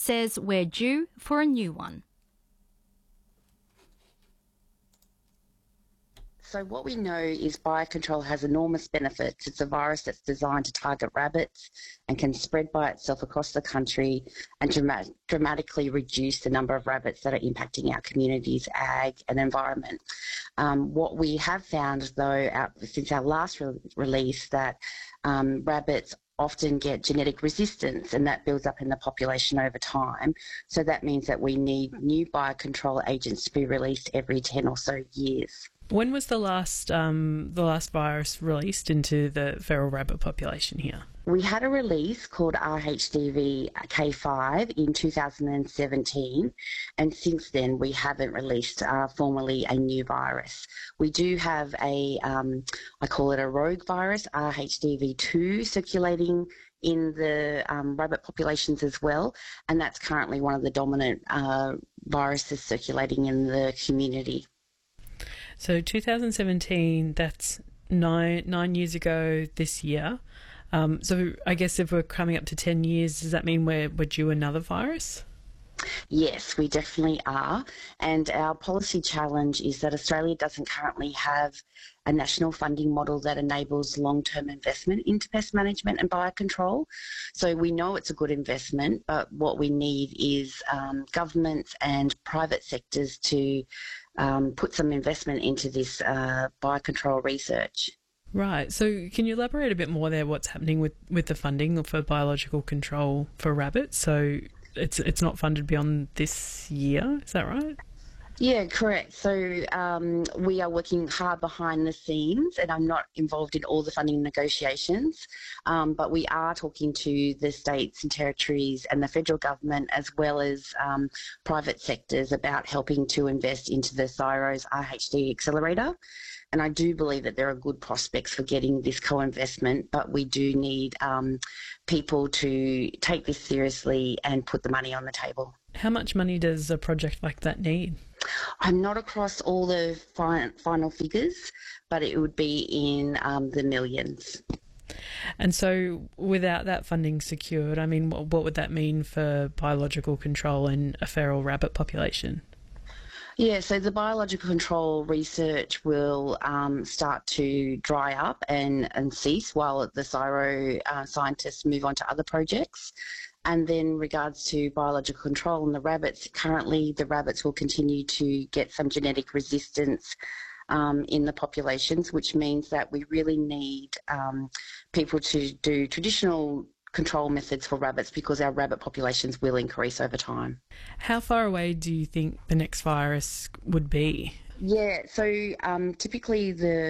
says we're due for a new one. So what we know is biocontrol has enormous benefits. It's a virus that's designed to target rabbits and can spread by itself across the country and dramatically reduce the number of rabbits that are impacting our communities, ag and environment. What we have found, though, since our last release, that rabbits often get genetic resistance, and that builds up in the population over time. So that means that we need new biocontrol agents to be released every 10 or so years. When was the last virus released into the feral rabbit population here? We had a release called RHDV K5 in 2017, and since then we haven't released formally a new virus. We do have I call it a rogue virus, RHDV2, circulating in the rabbit populations as well, and that's currently one of the dominant viruses circulating in the community. So 2017, that's nine years ago this year. So I guess if we're coming up to 10 years, does that mean we're due another virus? Yes, we definitely are. And our policy challenge is that Australia doesn't currently have a national funding model that enables long-term investment into pest management and biocontrol. So we know it's a good investment, but what we need is governments and private sectors to put some investment into this biocontrol research. Right. So can you elaborate a bit more there what's happening with the funding for biological control for rabbits? So it's not funded beyond this year, is that right? Yeah, correct. So we are working hard behind the scenes, and I'm not involved in all the funding negotiations, but we are talking to the states and territories and the federal government as well as private sectors about helping to invest into the CSIRO's RHD accelerator. And I do believe that there are good prospects for getting this co-investment, but we do need people to take this seriously and put the money on the table. How much money does a project like that need? I'm not across all the final figures, but it would be in the millions. And so without that funding secured, I mean, what would that mean for biological control in a feral rabbit population? Yeah, so the biological control research will start to dry up and cease while the CSIRO scientists move on to other projects. And then regards to biological control in the rabbits, currently the rabbits will continue to get some genetic resistance in the populations, which means that we really need people to do traditional control methods for rabbits because our rabbit populations will increase over time. How far away do you think the next virus would be? Yeah, so typically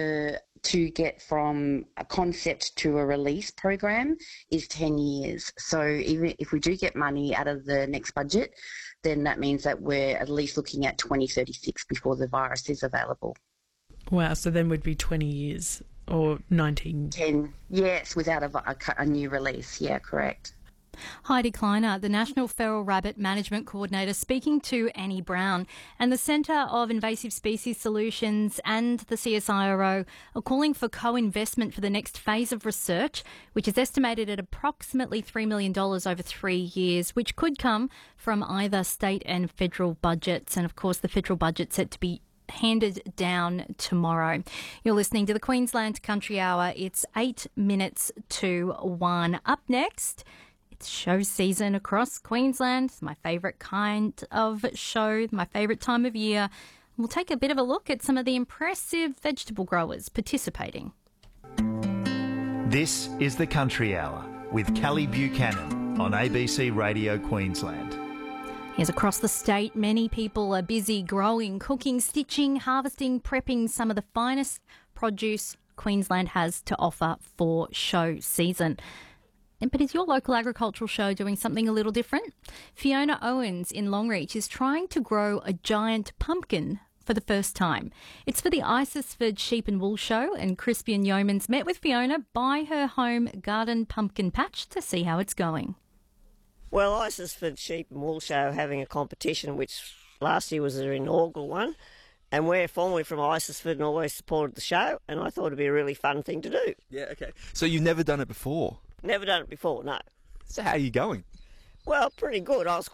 to get from a concept to a release program is 10 years. So even if we do get money out of the next budget, then that means that we're at least looking at 2036 before the virus is available. Wow, so then would be 20 years or 19? 10, yes, without a new release. Yeah, correct. Heidi Kleiner, the National Feral Rabbit Management Coordinator, speaking to Annie Brown. And the Centre of Invasive Species Solutions and the CSIRO are calling for co-investment for the next phase of research, which is estimated at approximately $3 million over 3 years, which could come from either state and federal budgets. And, of course, the federal budget's set to be handed down tomorrow. You're listening to the Queensland Country Hour. It's 8 minutes to 1. Up next, it's show season across Queensland. It's my favourite kind of show, my favourite time of year. We'll take a bit of a look at some of the impressive vegetable growers participating. This is the Country Hour with Kelly Buchanan on ABC Radio Queensland. Yes, across the state, many people are busy growing, cooking, stitching, harvesting, prepping some of the finest produce Queensland has to offer for show season. But is your local agricultural show doing something a little different? Fiona Owens in Longreach is trying to grow a giant pumpkin for the first time. It's for the Isisford Sheep and Wool Show, and Crispian Yeomans met with Fiona by her home garden pumpkin patch to see how it's going. Well, Isisford Sheep and Wool Show having a competition, which last year was their inaugural one, and we're formerly from Isisford and always supported the show, and I thought it'd be a really fun thing to do. Yeah, okay. So you've never done it before? Never done it before, no. So how are you going? Well, pretty good. I was